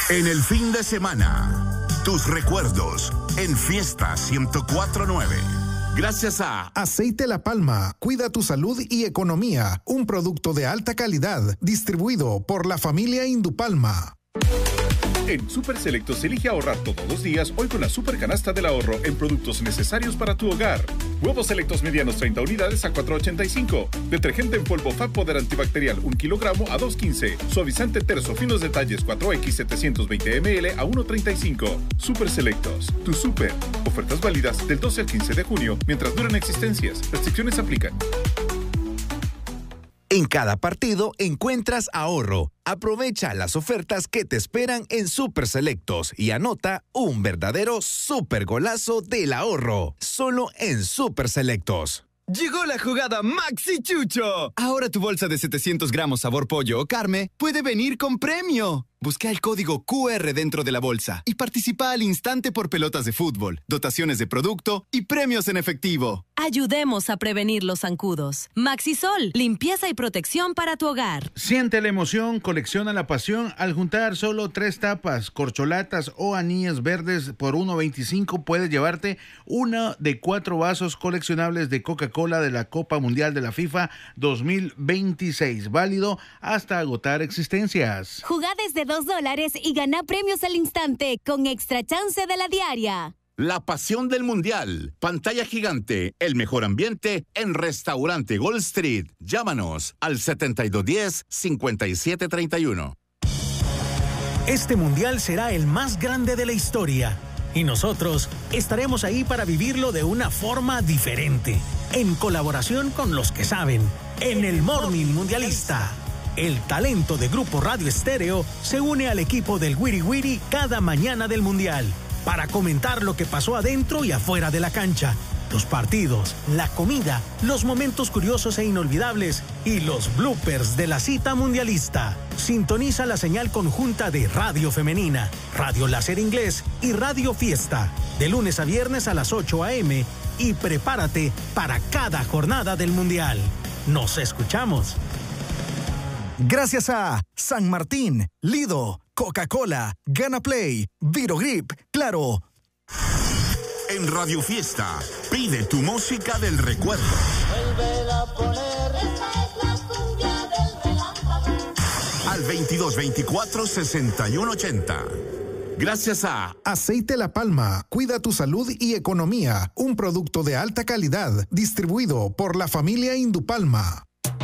En el fin de semana, tus recuerdos en Fiesta 104.9. Gracias a Aceite La Palma, cuida tu salud y economía. Un producto de alta calidad, distribuido por la familia Indupalma. En Super Selectos elige ahorrar todos los días hoy con la Super Canasta del Ahorro en productos necesarios para tu hogar. Huevos selectos medianos 30 unidades a $4.85. Detergente en polvo Fab Poder antibacterial 1 kilogramo a $2.15. Suavizante terso finos detalles 4X 720 ml a $1.35. Super Selectos, tu super. Ofertas válidas del 12 al 15 de junio mientras duran existencias. Restricciones aplican. En cada partido encuentras ahorro. Aprovecha las ofertas que te esperan en Super Selectos y anota un verdadero super golazo del ahorro. Solo en Super Selectos. Llegó la jugada Maxi Chucho. Ahora tu bolsa de 700 gramos sabor pollo o carne puede venir con premio. Busca el código QR dentro de la bolsa y participa al instante por pelotas de fútbol, dotaciones de producto y premios en efectivo. Ayudemos a prevenir los zancudos. Maxisol, limpieza y protección para tu hogar. Siente la emoción, colecciona la pasión al juntar solo 3 tapas, corcholatas o anillas verdes por $1.25. Puedes llevarte uno de 4 vasos coleccionables de Coca-Cola de la Copa Mundial de la FIFA 2026, válido hasta agotar existencias. Jugá desde $2 y gana premios al instante con Extra Chance de la Diaria. La pasión del mundial. Pantalla gigante. El mejor ambiente en Restaurante Gold Street. Llámanos al 7210-5731. Este mundial será el más grande de la historia y nosotros estaremos ahí para vivirlo de una forma diferente, en colaboración con los que saben, en el Morning Mundialista. El talento de Grupo Radio Estéreo se une al equipo del Wiri Wiri cada mañana del Mundial para comentar lo que pasó adentro y afuera de la cancha, los partidos, la comida, los momentos curiosos e inolvidables y los bloopers de la cita mundialista. Sintoniza la señal conjunta de Radio Femenina, Radio Láser Inglés y Radio Fiesta, de lunes a viernes a las 8 a.m. y prepárate para cada jornada del Mundial. Nos escuchamos. Gracias a San Martín, Lido, Coca-Cola, Gana Play, Virogrip, Claro. En Radio Fiesta, pide tu música del recuerdo. Vuélvela a poner. Esta es la cumbia del relámpago. Al 2224-6180. Gracias a Aceite La Palma, cuida tu salud y economía. Un producto de alta calidad, distribuido por la familia Indupalma.